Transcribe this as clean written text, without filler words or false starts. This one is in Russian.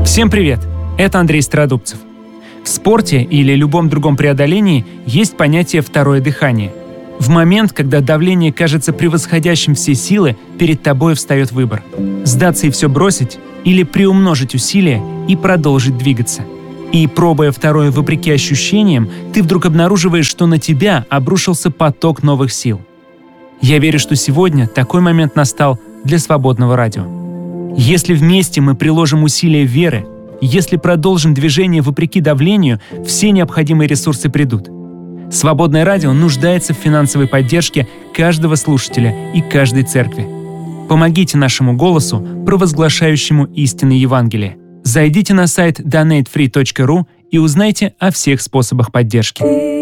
Всем привет! Это Андрей Стародубцев. В спорте или любом другом преодолении есть понятие «второе дыхание». В момент, когда давление кажется превосходящим все силы, перед тобой встает выбор – сдаться и все бросить или приумножить усилия и продолжить двигаться. И, пробуя второе вопреки ощущениям, ты вдруг обнаруживаешь, что на тебя обрушился поток новых сил. Я верю, что сегодня такой момент настал для свободного радио. Если вместе мы приложим усилия веры, если продолжим движение вопреки давлению, все необходимые ресурсы придут. Свободное радио нуждается в финансовой поддержке каждого слушателя и каждой церкви. Помогите нашему голосу, провозглашающему истины Евангелия. Зайдите на сайт donatefree.ru и узнайте о всех способах поддержки.